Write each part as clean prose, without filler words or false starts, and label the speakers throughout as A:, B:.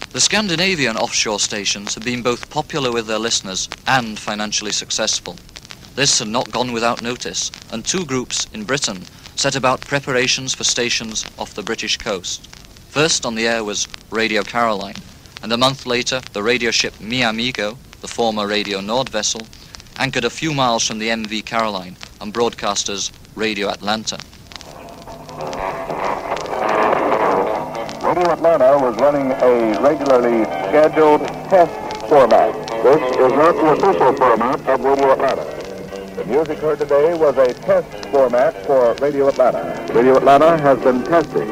A: The Scandinavian offshore stations have been both popular with their listeners and financially successful. This had not gone without notice, and two groups in Britain set about preparations for stations off the British coast. First on the air was Radio Caroline, and a month later the radio ship Mi Amigo, the former Radio Nord vessel, anchored a few miles from the MV Caroline on broadcasters Radio Atlanta.
B: Radio Atlanta was running a regularly scheduled test format. This is not the official format of Radio Atlanta. The music heard today was a test format for Radio Atlanta. Radio Atlanta has been testing.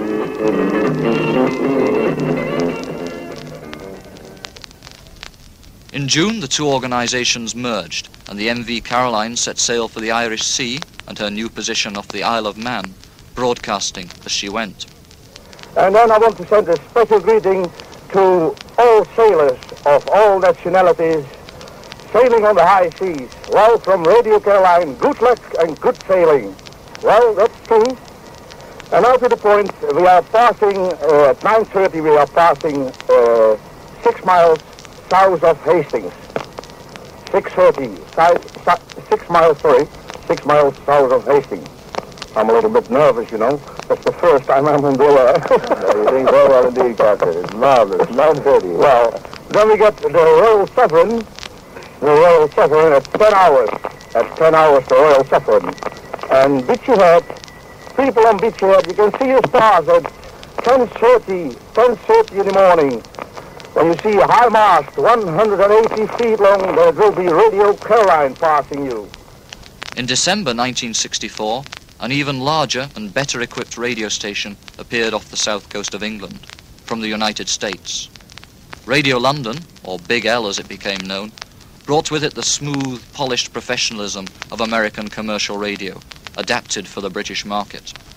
A: In June, the two organizations merged, and the MV Caroline set sail for the Irish Sea and her new position off the Isle of Man, broadcasting as she went.
C: And then I want to send a special greeting to all sailors of all nationalities sailing on the high seas. Well, from Radio Caroline, good luck and good sailing. Well, that's true. And now to the point, we are passing, at 9:30 we are passing 6 miles south of Hastings. 6:30, 6 miles south of Hastings. I'm a little bit nervous, you know. That's the first time I'm on board.
B: You're doing very well indeed, Captain. It's marvelous. 9:30.
C: Well, then we get the Royal Sovereign. The Royal Sovereign at 10 hours. At 10 hours, the Royal Sovereign. And Beachy Head, people on Beachy Head, you can see the stars at 10:30 in the morning. When you see a high mast, 180 feet long, there will be Radio Caroline passing you.
A: In December 1964, an even larger and better equipped radio station appeared off the south coast of England, from the United States. Radio London, or Big L as it became known, brought with it the smooth, polished professionalism of American commercial radio, adapted for the British market.